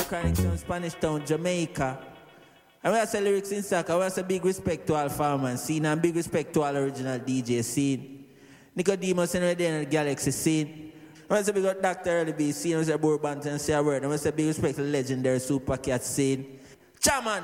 Chronic Town, Spanish Town, Jamaica. And we have some lyrics in soccer. We have some big respect to all farmers scene and big respect to all original DJ scene. Nicodemus and we're there in the Galaxy scene. We have some big up Dr. Early B scene. We have Bourbon and say a word. And we have some big respect to the legendary Super Cat scene. Chairman,